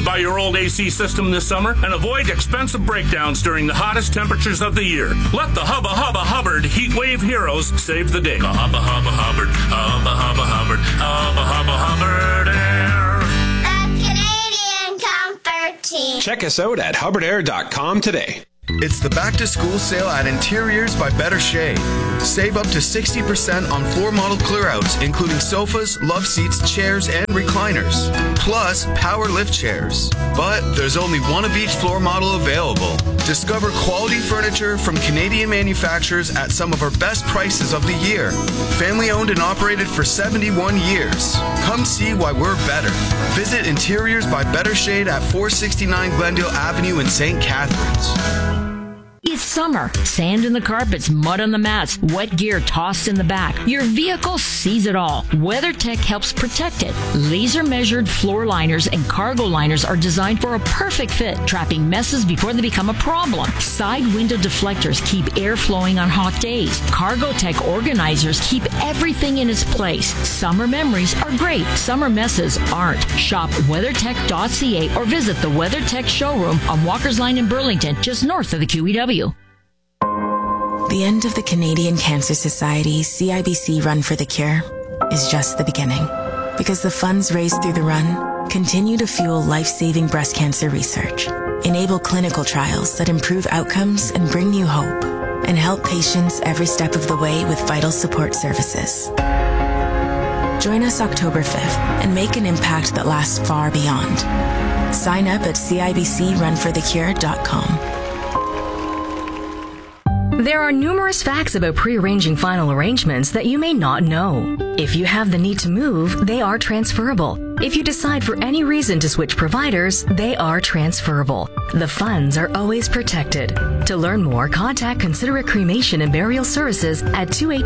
by your old AC system this summer and avoid expensive breakdowns during the hottest temperatures of the year. Let the Hubba Hubba Hubbard Heat Wave Heroes save the day. Hubba Hubba Hubbard, Hubba Hubba Hubbard, Hubba Hubba Hubbard Air. The Canadian Comfort Team. Check us out at hubbardair.com today. It's the back-to-school sale at Interiors by Better Shade. Save up to 60% on floor model clearouts, including sofas, love seats, chairs, and recliners. Plus, power lift chairs. But there's only one of each floor model available. Discover quality furniture from Canadian manufacturers at some of our best prices of the year. Family owned and operated for 71 years. Come see why we're better. Visit Interiors by Better Shade at 469 Glendale Avenue in St. Catharines. It's summer. Sand in the carpets, mud on the mats, wet gear tossed in the back. Your vehicle sees it all. WeatherTech helps protect it. Laser-measured floor liners and cargo liners are designed for a perfect fit, trapping messes before they become a problem. Side window deflectors keep air flowing on hot days. CargoTech organizers keep everything in its place. Summer memories are great. Summer messes aren't. Shop WeatherTech.ca or visit the WeatherTech showroom on Walker's Line in Burlington, just north of the QEW. The end of the Canadian Cancer Society CIBC Run for the Cure is just the beginning, because the funds raised through the run continue to fuel life-saving breast cancer research, enable clinical trials that improve outcomes and bring new hope, and help patients every step of the way with vital support services. Join us October 5th and make an impact that lasts far beyond. Sign up at CIBCRunforthecure.com. There are numerous facts about pre-arranging final arrangements that you may not know. If you have the need to move, they are transferable. If you decide for any reason to switch providers, they are transferable. The funds are always protected. To learn more, contact Considerate Cremation and Burial Services at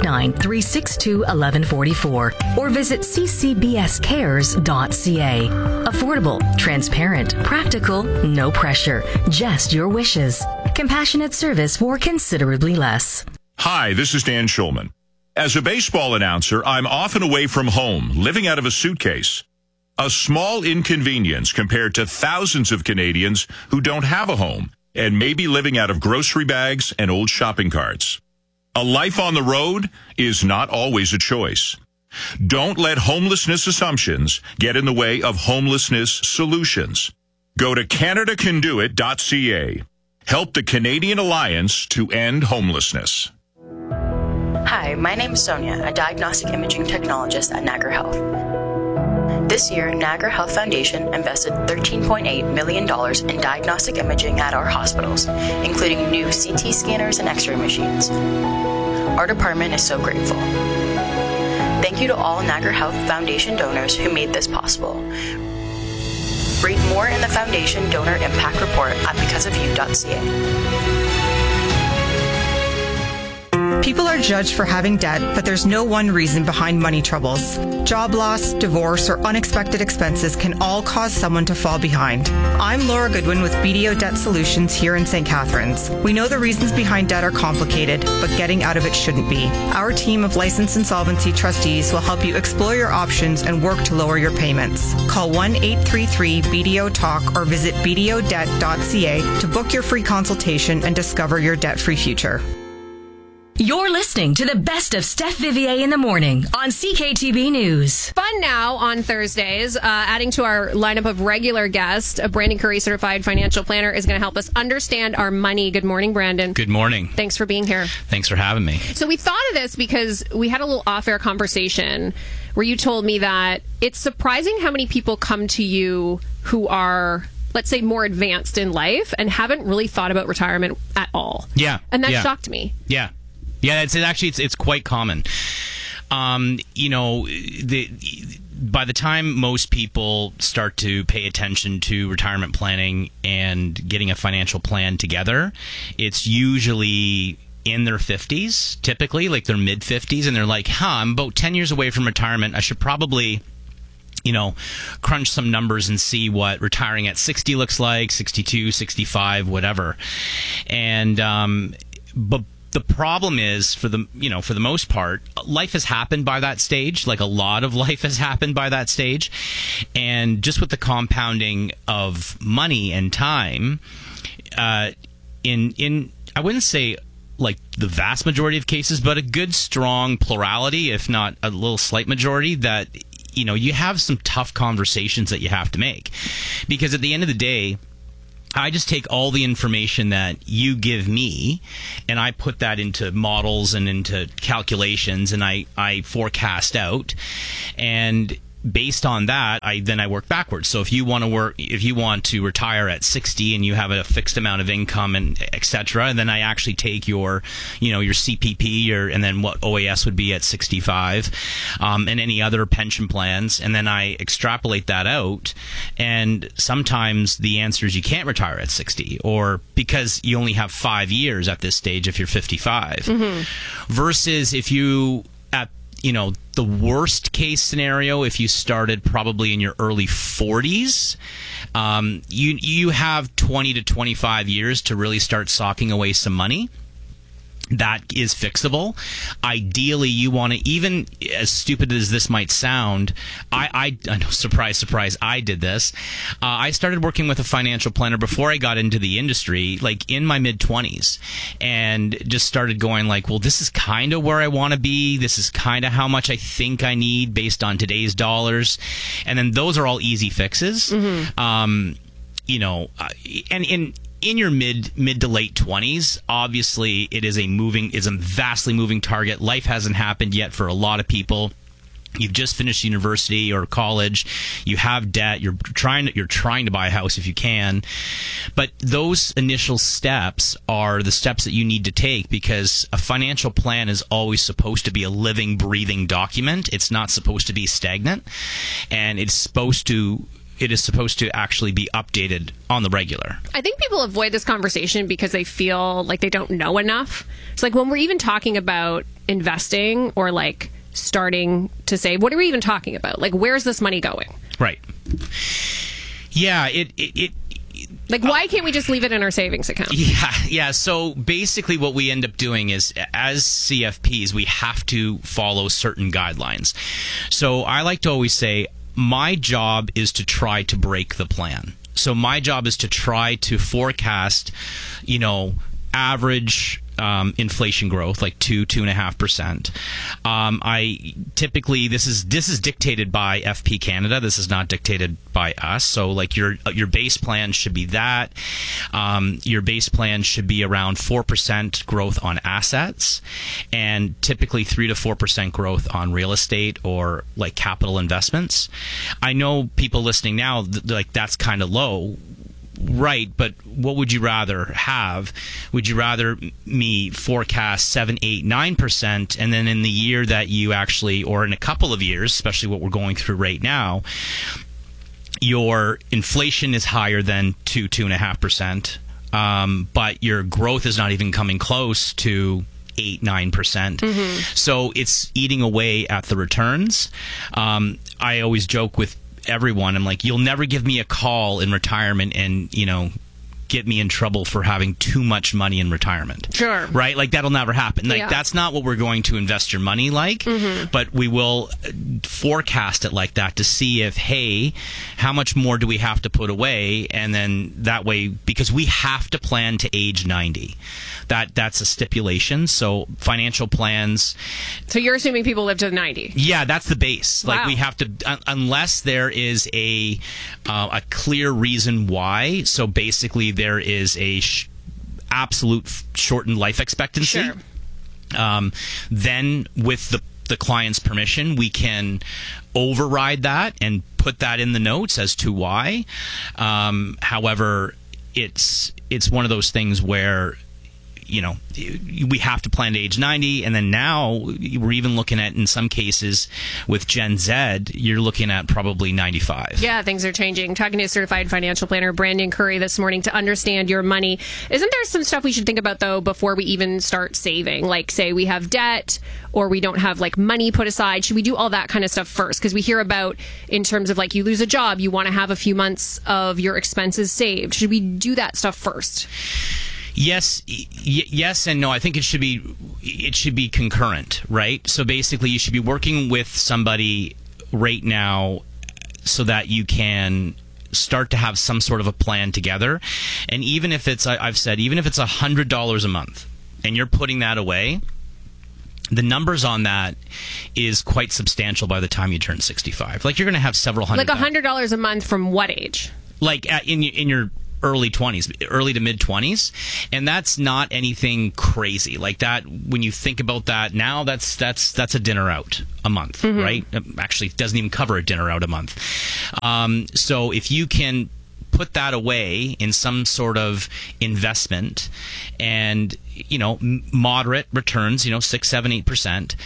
289-362-1144 or visit ccbscares.ca. Affordable, transparent, practical, no pressure, just your wishes. Compassionate service for considerably less. Hi, this is Dan Schulman. As a baseball announcer, I'm often away from home, living out of a suitcase. A small inconvenience compared to thousands of Canadians who don't have a home and may be living out of grocery bags and old shopping carts. A life on the road is not always a choice. Don't let homelessness assumptions get in the way of homelessness solutions. Go to CanadaCanDoIt.ca. Help the Canadian Alliance to End Homelessness. Hi, my name is Sonia, a diagnostic imaging technologist at Niagara Health. This year, Niagara Health Foundation invested $13.8 million in diagnostic imaging at our hospitals, including new CT scanners and X-ray machines. Our department is so grateful. Thank you to all Niagara Health Foundation donors who made this possible. Read more in the Foundation Donor Impact Report at becauseofyou.ca. People are judged for having debt, but there's no one reason behind money troubles. Job loss, divorce, or unexpected expenses can all cause someone to fall behind. I'm Laura Goodwin with BDO Debt Solutions here in St. Catharines. We know the reasons behind debt are complicated, but getting out of it shouldn't be. Our team of licensed insolvency trustees will help you explore your options and work to lower your payments. Call 1-833-BDO-TALK or visit bdodebt.ca to book your free consultation and discover your debt-free future. You're listening to the best of Steph Vivier in the morning on CKTB News. Fun now on Thursdays, adding to our lineup of regular guests, a Brandon Curry certified financial planner is going to help us understand our money. Good morning, Brandon. Good morning. Thanks for being here. Thanks for having me. So we thought of this because we had a little off-air conversation where you told me that it's surprising how many people come to you who are, let's say, more advanced in life and haven't really thought about retirement at all. Yeah. And that shocked me. Yeah. Yeah, it's quite common. By the time most people start to pay attention to retirement planning and getting a financial plan together, it's usually in their 50s, typically, like their mid-50s, and they're like, I'm about 10 years away from retirement. I should probably crunch some numbers and see what retiring at 60 looks like, 62, 65, whatever. And but the problem is for the most part, life has happened by that stage. Like a lot of life has happened by that stage. And just with the compounding of money and time, I wouldn't say like the vast majority of cases, but a good strong plurality, if not a little slight majority, that you have some tough conversations that you have to make. Because at the end of the day, I just take all the information that you give me and I put that into models and into calculations, and I forecast out. And based on that, I work backwards. So if you want to retire at 60 and you have a fixed amount of income and et cetera, and then I actually take your CPP and then what OAS would be at 65, and any other pension plans, and then I extrapolate that out. And sometimes the answer is you can't retire at 60, or because you only have 5 years at this stage if you're 55. Mm-hmm. Versus if you the worst case scenario, if you started probably in your early 40s, you have 20 to 25 years to really start socking away some money. That is fixable. Ideally, you want to, even as stupid as this might sound, I know, surprise, I did this. I started working with a financial planner before I got into the industry, like in my mid-20s, and just started going like, well, this is kind of where I want to be. This is kind of how much I think I need based on today's dollars. And then those are all easy fixes. Mm-hmm. And in your mid to late 20s, obviously it is a vastly moving target. Life hasn't happened yet for a lot of people. You've just finished university or college. You have debt. You're trying to buy a house if you can. But those initial steps are the steps that you need to take, because a financial plan is always supposed to be a living, breathing document. It's not supposed to be stagnant, and it is supposed to actually be updated on the regular. I think people avoid this conversation because they feel like they don't know enough. It's like when we're even talking about investing or like starting to save, what are we even talking about? Like, where's this money going? Right. Yeah, like, why can't we just leave it in our savings account? Yeah. So basically what we end up doing is, as CFPs, we have to follow certain guidelines. So I like to always say, my job is to try to break the plan. So my job is to try to forecast, average inflation growth, like 2.5%. I typically, this is dictated by FP Canada. This is not dictated by us. So like your base plan should be that. Your base plan should be around 4% growth on assets, and typically 3 to 4% growth on real estate or like capital investments. I know people listening now, like that's kind of low. Right, but what would you rather have? Would you rather me forecast 7, 8, 9%, and then in the year that you actually, or in a couple of years, especially what we're going through right now, your inflation is higher than 2.5%, but your growth is not even coming close to 8, 9%. Mm-hmm. So it's eating away at the returns. I always joke with everyone, I'm like, you'll never give me a call in retirement and get me in trouble for having too much money in retirement. Sure. Right? Like that'll never happen. Like that's not what we're going to invest your money like, mm-hmm. but we will forecast it like that to see if, hey, how much more do we have to put away? And then that way, because we have to plan to age 90. That's a stipulation. So financial plans. So you're assuming people live to 90? Yeah, that's the base. Wow. Like we have to, unless there is a clear reason why. So basically, there is a absolute shortened life expectancy. Sure. Then with the client's permission, we can override that and put that in the notes as to why. However, it's one of those things where we have to plan to age 90, and then now we're even looking at, in some cases with Gen Z, you're looking at probably 95. Yeah, things are changing. Talking to certified financial planner Brandon Curry this morning to understand your money. Isn't there some stuff we should think about, though, before we even start saving? Like, say we have debt or we don't have like money put aside. Should we do all that kind of stuff first? Because we hear about, in terms of like you lose a job, you want to have a few months of your expenses saved. Should we do that stuff first? Yes, yes and no. I think it should be concurrent, right? So basically, you should be working with somebody right now so that you can start to have some sort of a plan together. And even if it's, I've said, even if it's $100 a month and you're putting that away, the numbers on that is quite substantial by the time you turn 65. Like, you're going to have several hundred. Like $100 a month from what age? Like in your early 20s, early to mid 20s, and that's not anything crazy like that. When you think about that now, that's a dinner out a month, right? Actually, it doesn't even cover a dinner out a month. So if you can put that away in some sort of investment and, moderate returns, 6, 7, 8%,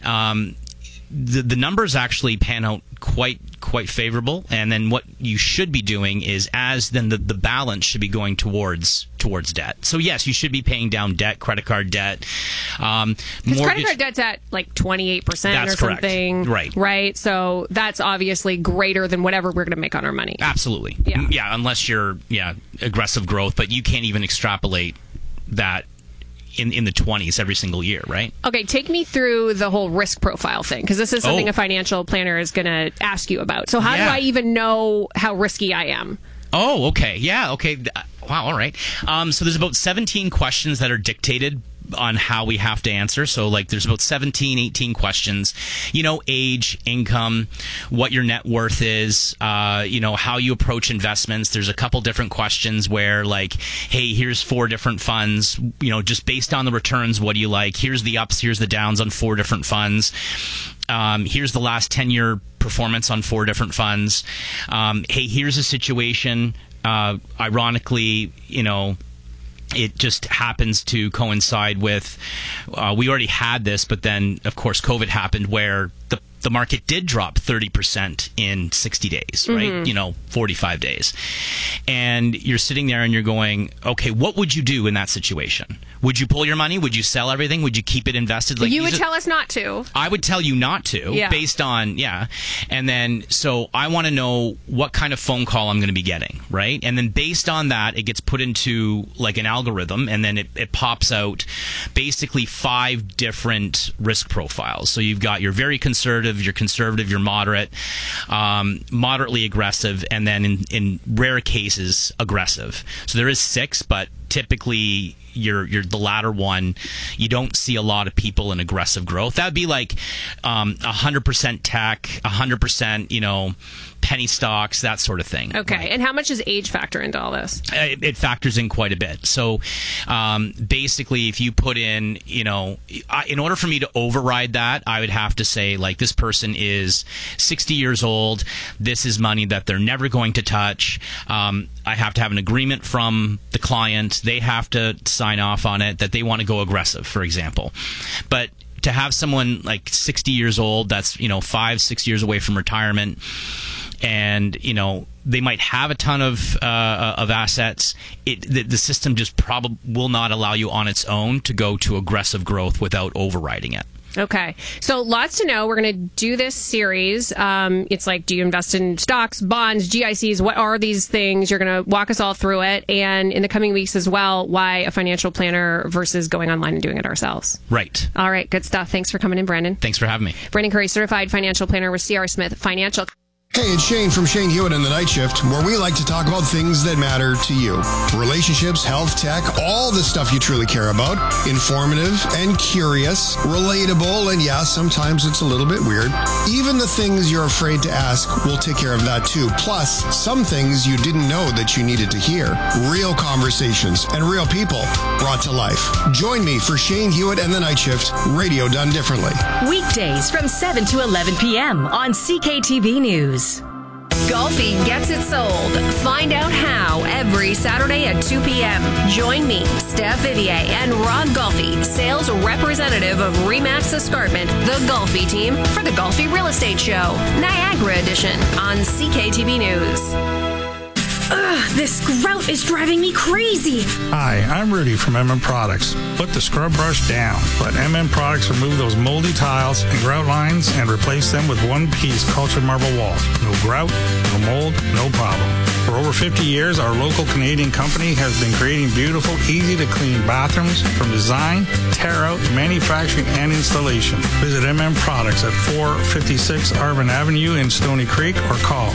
the numbers actually pan out quite favorable. And then what you should be doing is, the balance should be going towards debt. So yes, you should be paying down debt, credit card debt. Because credit card debt's at like 28% that's or something. Correct. Right. So that's obviously greater than whatever we're going to make on our money. Absolutely. Yeah. Unless you're aggressive growth, but you can't even extrapolate that in the 20s every single year, right? Okay, take me through the whole risk profile thing, because this is something a financial planner is going to ask you about. So how do I even know how risky I am? Oh, okay. Yeah, okay. Wow, all right. So there's about 17 questions that are dictated on how we have to answer. So there's about 17, 18 questions, age, income, what your net worth is, how you approach investments. There's a couple different questions where hey, here's 4 different funds, just based on the returns, what do you like? Here's the ups, here's the downs on 4 different funds. Here's the last 10-year performance on 4 different funds. Hey, here's a situation, ironically, it just happens to coincide with, we already had this, but then, of course, COVID happened, where the market did drop 30% in 60 days, right? 45 days. And you're sitting there and you're going, okay, what would you do in that situation? Would you pull your money? Would you sell everything? Would you keep it invested? You would tell us not to. I would tell you not to, based on, And then, so I want to know what kind of phone call I'm going to be getting, right? And then based on that, it gets put into an algorithm, and then it pops out basically 5 different risk profiles. So you've got your very conservative, your moderate, moderately aggressive, and then in rare cases, aggressive. So there is 6, but typically you're the latter one. You don't see a lot of people in aggressive growth. That would be 100% tech, 100%, penny stocks, that sort of thing. Okay. Right? And how much does age factor into all this? It factors in quite a bit. So basically, if you put in, in order for me to override that, I would have to say, this person is 60 years old. This is money that they're never going to touch. I have to have an agreement from the client. They have to sign off on it that they want to go aggressive, for example. But to have someone 60 years old, that's 5-6 years away from retirement, and they might have a ton of assets. The system just probably will not allow you on its own to go to aggressive growth without overriding it. Okay. So lots to know. We're going to do this series. It's do you invest in stocks, bonds, GICs? What are these things? You're going to walk us all through it. And in the coming weeks as well, why a financial planner versus going online and doing it ourselves. Right. All right. Good stuff. Thanks for coming in, Brandon. Thanks for having me. Brandon Curry, certified financial planner with C.R. Smith Financial. Hey, it's Shane from Shane Hewitt in the Night Shift, where we like to talk about things that matter to you. Relationships, health, tech, all the stuff you truly care about. Informative and curious, relatable, and sometimes it's a little bit weird. Even the things you're afraid to ask, we'll take care of that too. Plus, some things you didn't know that you needed to hear. Real conversations and real people brought to life. Join me for Shane Hewitt and the Night Shift, radio done differently. Weekdays from 7 to 11 p.m. on CKTV News. Golfi gets it sold. Find out how every Saturday at 2 p.m. Join me, Steph Vivier, and Rod Golfi, sales representative of RE/MAX Escarpment, the Golfi team, for the Golfi Real Estate Show, Niagara Edition, on CKTV News. Ugh, this grout is driving me crazy. Hi, I'm Rudy from MM Products. Put the scrub brush down. Let MM Products remove those moldy tiles and grout lines and replace them with one-piece cultured marble walls. No grout, no mold, no problem. For over 50 years, our local Canadian company has been creating beautiful, easy-to-clean bathrooms from design, tear-out, manufacturing, and installation. Visit MM Products at 456 Arvin Avenue in Stony Creek or call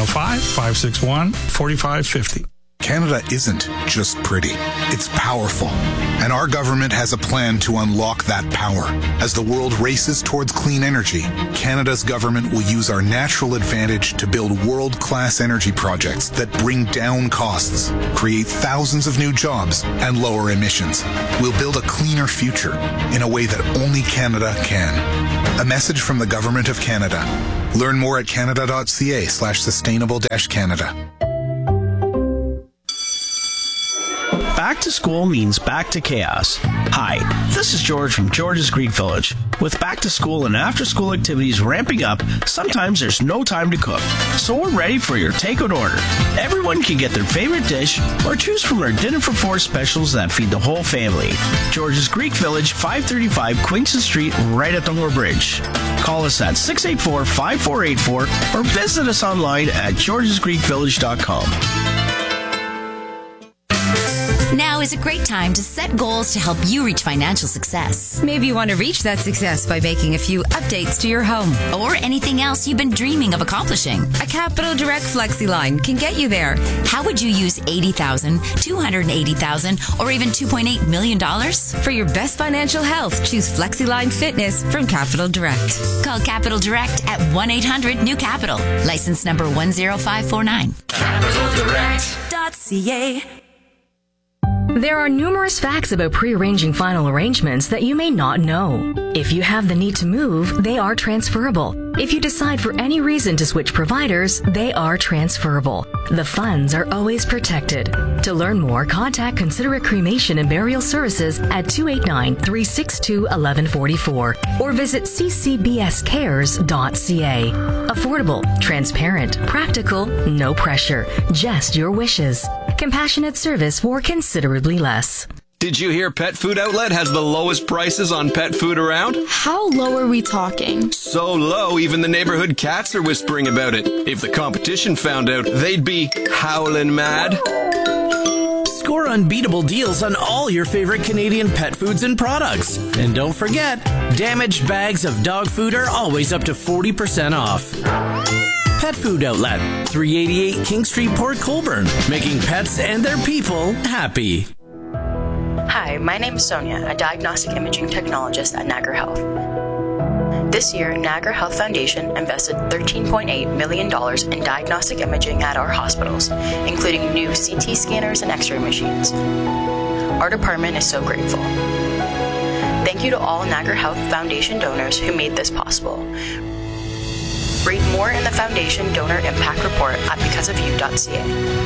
905-561-4550. Canada isn't just pretty, it's powerful. And our government has a plan to unlock that power. As the world races towards clean energy, Canada's government will use our natural advantage to build world-class energy projects that bring down costs, create thousands of new jobs, and lower emissions. We'll build a cleaner future in a way that only Canada can. A message from the Government of Canada. Learn more at canada.ca/sustainable-canada. Back to school means back to chaos. Hi, this is George from George's Greek Village. With back to school and after school activities ramping up, sometimes there's no time to cook. So we're ready for your takeout order. Everyone can get their favorite dish or choose from our dinner for four specials that feed the whole family. George's Greek Village, 535 Queenston Street, right at the Moore Bridge. Call us at 684-5484 or visit us online at georgesgreekvillage.com. Now is a great time to set goals to help you reach financial success. Maybe you want to reach that success by making a few updates to your home. Or anything else you've been dreaming of accomplishing. A Capital Direct FlexiLine can get you there. How would you use $80,000, $280,000, or even $2.8 million? For your best financial health, choose FlexiLine Fitness from Capital Direct. Call Capital Direct at 1-800-NEW-CAPITAL. License number 10549. CapitalDirect.ca. There are numerous facts about pre-arranging final arrangements that you may not know. If you have the need to move, they are transferable. If you decide for any reason to switch providers, they are transferable. The funds are always protected. To learn more, contact Considerate Cremation and Burial Services at 289-362-1144 or visit ccbscares.ca. Affordable, transparent, practical, no pressure, just your wishes. Compassionate service for considerably less. Did you hear Pet Food Outlet has the lowest prices on pet food around? How low are we talking? So low, even the neighborhood cats are whispering about it. If the competition found out, they'd be howling mad. Score unbeatable deals on all your favorite Canadian pet foods and products. And don't forget, damaged bags of dog food are always up to 40% off. Pet Food Outlet, 388 King Street, Port Colborne, making pets and their people happy. Hi, my name is Sonia, a diagnostic imaging technologist at Niagara Health. This year, Niagara Health Foundation invested $13.8 million in diagnostic imaging at our hospitals, including new CT scanners and X-ray machines. Our department is so grateful. Thank you to all Niagara Health Foundation donors who made this possible. Read more in the Foundation Donor Impact Report at becauseofyou.ca.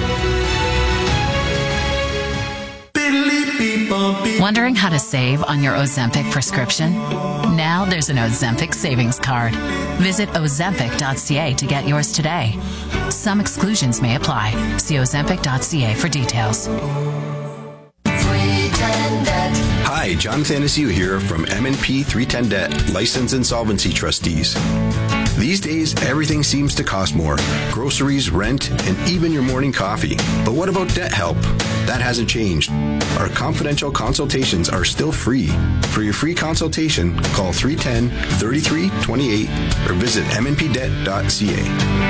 Wondering how to save on your Ozempic prescription? Now there's an Ozempic savings card. Visit ozempic.ca to get yours today. Some exclusions may apply. See ozempic.ca for details. Hi, Jonathan Anaciu here from M&P 310 Debt, License Insolvency Trustees. These days, everything seems to cost more. Groceries, rent, and even your morning coffee. But what about debt help? That hasn't changed. Our confidential consultations are still free. For your free consultation, call 310-3328 or visit mnpdebt.ca.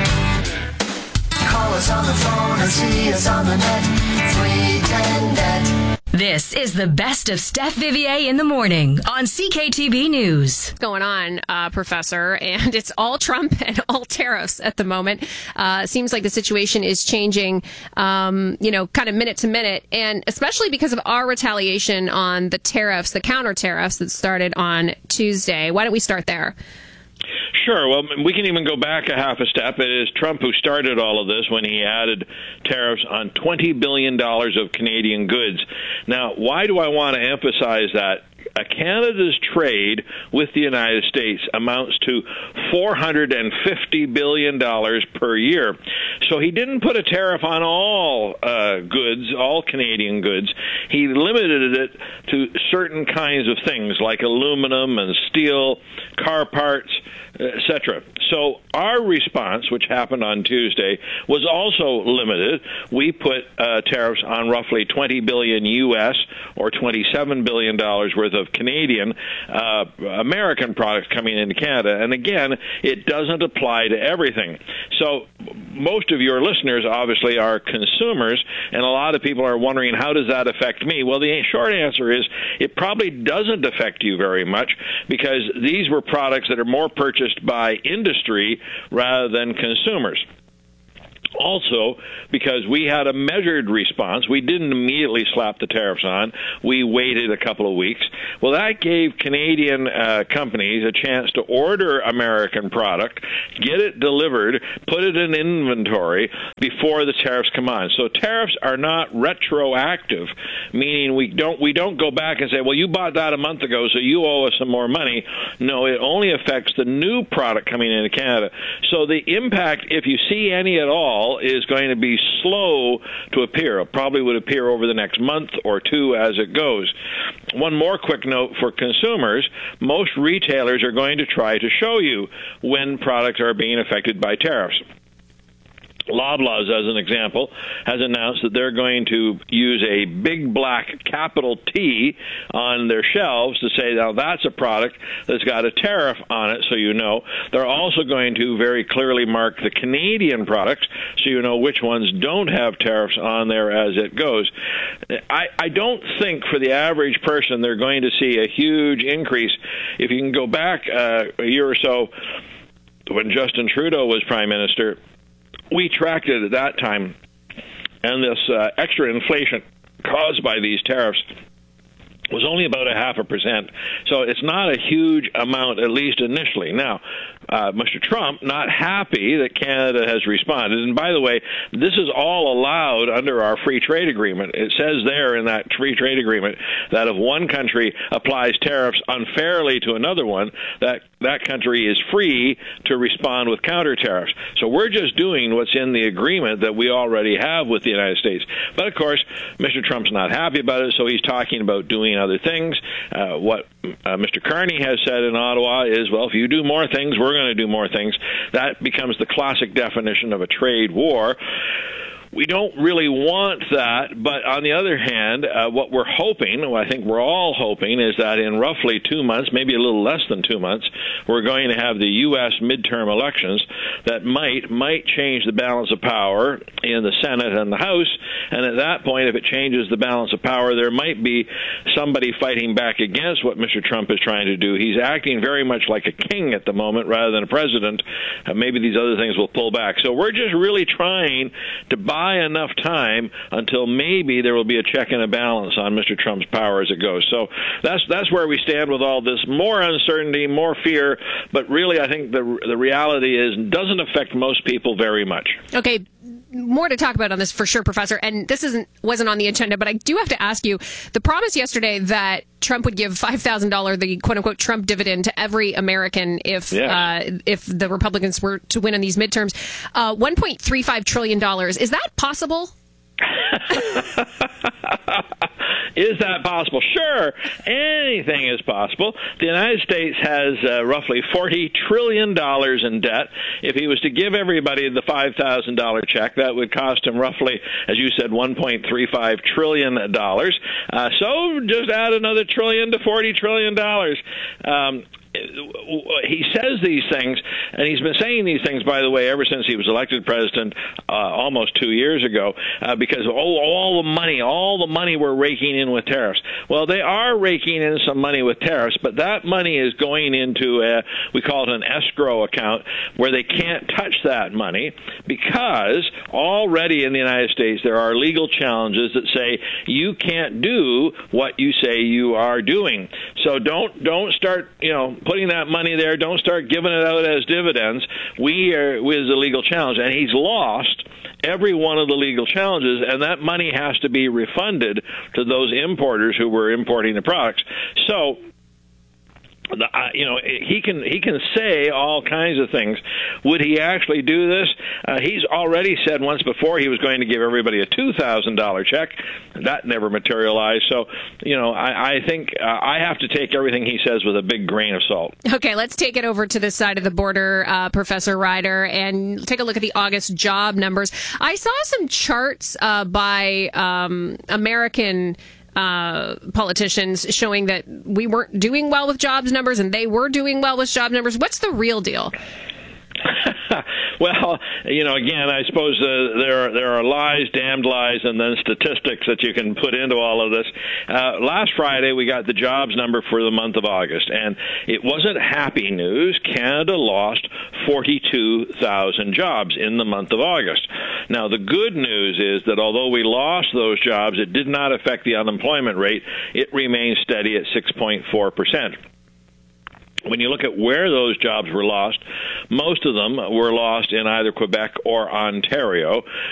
Call us on the phone or see us on the net. 310 Debt. This is the best of Steph Vivier in the morning on CKTB News. What's going on, Professor? And it's all Trump and all tariffs at the moment. Seems like the situation is changing, kind of minute to minute, and especially because of our retaliation on the tariffs, the counter tariffs that started on Tuesday. Why don't we start there? Sure. Well, we can even go back a half a step. It is Trump who started all of this when he added tariffs on $20 billion of Canadian goods. Now, why do I want to emphasize that? Canada's trade with the United States amounts to $450 billion per year. So he didn't put a tariff on all goods, all Canadian goods. He limited it to certain kinds of things like aluminum and steel, car parts, etc. So our response, which happened on Tuesday, was also limited. We put tariffs on roughly $20 billion U.S. or $27 billion worth of Canadian American products coming into Canada. And again, it doesn't apply to everything. So most of your listeners obviously are consumers, and a lot of people are wondering, how does that affect me? Well, the short answer is it probably doesn't affect you very much, because these were products that are more purchased by industry rather than consumers. Also, because we had a measured response, we didn't immediately slap the tariffs on. We waited a couple of weeks. Well, that gave Canadian companies a chance to order American product, get it delivered, put it in inventory before the tariffs come on. So tariffs are not retroactive, meaning we don't go back and say, well, you bought that a month ago, so you owe us some more money. No, it only affects the new product coming into Canada. So the impact, if you see any at all, is going to be slow to appear. It probably would appear over the next month or two as it goes. One more quick note for consumers: most retailers are going to try to show you when products are being affected by tariffs. Loblaws, as an example, has announced that they're going to use a big black capital T on their shelves to say, now that's a product that's got a tariff on it, so you know. They're also going to very clearly mark the Canadian products so you know which ones don't have tariffs on there as it goes. I don't think for the average person they're going to see a huge increase. If you can go back a year or so when Justin Trudeau was Prime Minister, we tracked it at that time, and this extra inflation caused by these tariffs was only about 0.5%. So it's not a huge amount, at least initially. Now, Mr. Trump, not happy that Canada has responded. And by the way, this is all allowed under our free trade agreement. It says there in that free trade agreement that if one country applies tariffs unfairly to another one, that country is free to respond with counter tariffs. So we're just doing what's in the agreement that we already have with the United States. But of course, Mr. Trump's not happy about it, so he's talking about doing other things. What Mr. Carney has said in Ottawa is, well, if you do more things, we're going to do more things. That becomes the classic definition of a trade war. We don't really want that, but on the other hand, what we're hoping, I think we're all hoping, is that in roughly 2 months, maybe a little less than 2 months, we're going to have the U.S. midterm elections that might change the balance of power in the Senate and the House, and at that point, if it changes the balance of power, there might be somebody fighting back against what Mr. Trump is trying to do. He's acting very much like a king at the moment rather than a president. Maybe these other things will pull back. So we're just really trying to buy enough time until maybe there will be a check and a balance on Mr. Trump's power as it goes. So that's where we stand with all this. More uncertainty, more fear, but really I think the reality is it doesn't affect most people very much. Okay, more to talk about on this for sure, Professor. And this wasn't on the agenda, but I do have to ask you, the promise yesterday that Trump would give $5,000, the quote-unquote Trump dividend, to every American if the Republicans were to win in these midterms. $1.35 trillion. Is that possible? Is that possible? Sure. Anything is possible. The United States has roughly $40 trillion in debt. If he was to give everybody the $5,000 check, that would cost him roughly, as you said, $1.35 trillion. So just add another trillion to $40 trillion. He says these things, and he's been saying these things, by the way, ever since he was elected president almost 2 years ago, because all the money we're raking in with tariffs. Well, they are raking in some money with tariffs, but that money is going into we call it an escrow account, where they can't touch that money because already in the United States there are legal challenges that say you can't do what you say you are doing. So don't start, putting that money there. Don't start giving it out as dividends. We is a legal challenge, and he's lost every one of the legal challenges, and that money has to be refunded to those importers who were importing the products. So He can say all kinds of things. Would he actually do this? He's already said once before he was going to give everybody a $2,000 check. That never materialized. So, I think I have to take everything he says with a big grain of salt. Okay, let's take it over to this side of the border, Professor Ryder, and take a look at the August job numbers. I saw some charts by American politicians showing that we weren't doing well with jobs numbers and they were doing well with job numbers. What's the real deal? Well, again, I suppose there are lies, damned lies, and then statistics that you can put into all of this. Last Friday, we got the jobs number for the month of August, and it wasn't happy news. Canada lost 42,000 jobs in the month of August. Now, the good news is that although we lost those jobs, it did not affect the unemployment rate. It remains steady at 6.4%. When you look at where those jobs were lost, most of them were lost in either Quebec or Ontario.